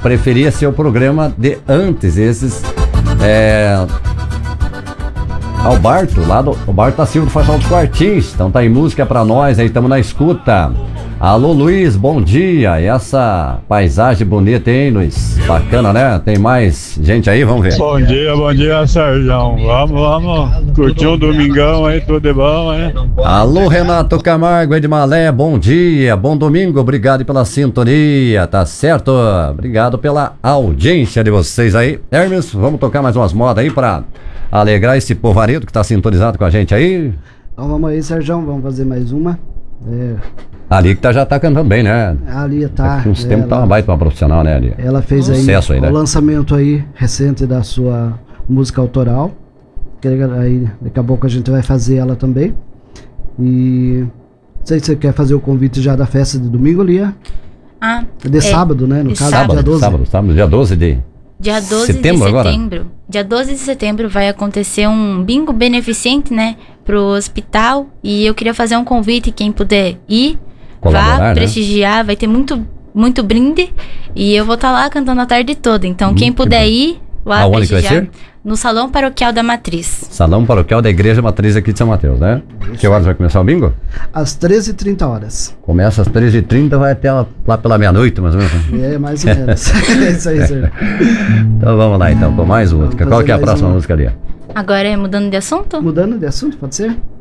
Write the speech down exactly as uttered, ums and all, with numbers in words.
preferia ser o programa de antes, esses. É. Alberto, lá do. Alberto da Silva do Faixal dos Quartins. Então tá aí música pra nós, aí estamos na escuta. Alô Luiz, bom dia. Essa paisagem bonita, hein, Luiz? Bacana, né? Tem mais gente aí? Vamos ver. Bom dia, bom dia, Sérgio. Vamos, vamos. Curtir um domingão aí, tudo de bom, hein? Alô Renato Camargo de Malé, bom dia, bom domingo, obrigado pela sintonia, tá certo? Obrigado pela audiência de vocês aí. Hermes, vamos tocar mais umas modas aí pra alegrar esse povaredo que tá sintonizado com a gente aí. Então vamos aí, Sérgio, vamos fazer mais uma. É... Ali que tá, já tá cantando bem, né? Ali tá. Uns ela, tempos tá uma baita uma profissional, né, Ali? Ela fez aí, Sucesso aí, o né? lançamento aí recente da sua música autoral. Que aí daqui a pouco a gente vai fazer ela também. E não sei se você quer fazer o convite já da festa de domingo, Lia. Ah, de é, sábado, né? No caso, sábado, dia doze. Sábado, sábado, dia doze de Dia doze setembro, de setembro. Agora? Dia doze de setembro vai acontecer um bingo beneficente, né? Pro hospital. E eu queria fazer um convite, quem puder ir, colaborar, vá né? prestigiar, vai ter muito, muito brinde. E eu vou estar lá cantando a tarde toda. Então, Hum, quem que puder bom. ir, lá Aonde que vai prestigiar. ser? No Salão Paroquial da Matriz. Salão Paroquial da Igreja Matriz aqui de São Mateus, né? Que horas vai começar o bingo? Às treze e trinta horas. Começa às treze e trinta, vai até lá, lá pela meia-noite, mais ou menos. É, mais ou menos. É isso aí, Sérgio. Então vamos lá então, com mais música. Qual que é a mais próxima uma. música ali? Agora é mudando de assunto? Mudando de assunto, pode ser?